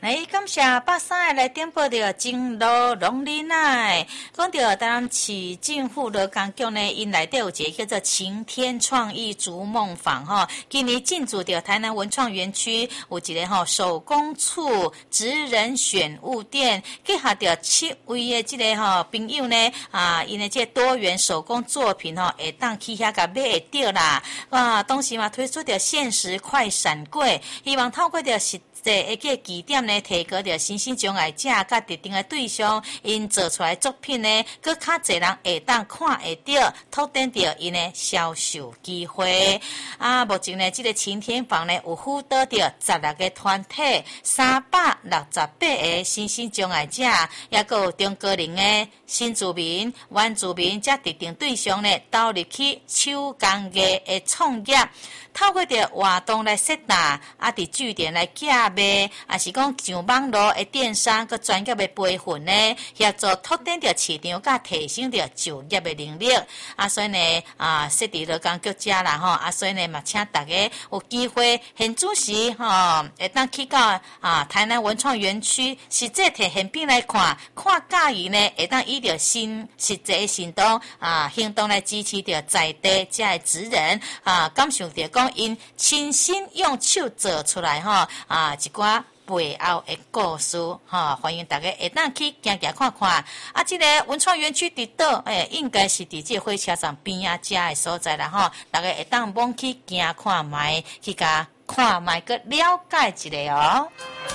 来，感谢83来点播着金罗龙林奶，讲到咱市政府劳工局呢，因内底有一个叫做晴天创意逐梦坊吼，今年进驻着台南文创园区有一个手工厝职人选物店，结合着7位的这个朋友呢因为这多元手工作品会当去遐甲买会到啦，同时嘛推出着限时快闪柜，希望透过着实一个据点呢，提高着新兴障碍者甲特定的对象，因做出来作品呢，搁较侪人会当看会到，拓展着因的销售机会。目前呢，这个晴天坊呢有辅导着16个团体，368个新兴障碍者，也有中高龄的新住民、原住民甲特定对象呢，投入去手工艺的创业。透过着活动来设立，伫据点来架卖，是讲上网络的电商，佮专业的培训呢，协助拓展着市场，佮提升着就业的能力。所以呢，设伫劳工局遮啦，所以呢，嘛，请大家有机会现主时会当去到台南文创园区，实际摕现品来看，介意呢，会当以着实际的行动来支持着在地遮的职人，感受着讲。因亲身用手做出来一寡背后的故事欢迎大家会当去行行看看。这个文创园区伫倒应该是伫这火车站边遮的所在啦大家会当往去行看卖，去甲看卖，佮了解一下哦。